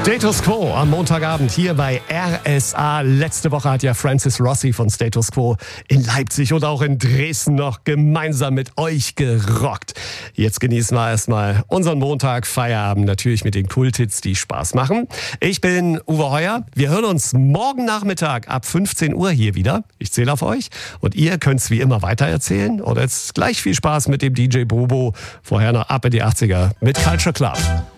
Status Quo am Montagabend hier bei RSA. Letzte Woche hat ja Francis Rossi von Status Quo in Leipzig und auch in Dresden noch gemeinsam mit euch gerockt. Jetzt genießen wir erstmal unseren Montag, Feierabend, natürlich mit den Kulthits, die Spaß machen. Ich bin Uwe Heuer. Wir hören uns morgen Nachmittag ab 15 Uhr hier wieder. Ich zähle auf euch. Und ihr könnt es wie immer weitererzählen. Oder jetzt gleich viel Spaß mit dem DJ Bobo. Vorher noch ab in die 80er mit Culture Club.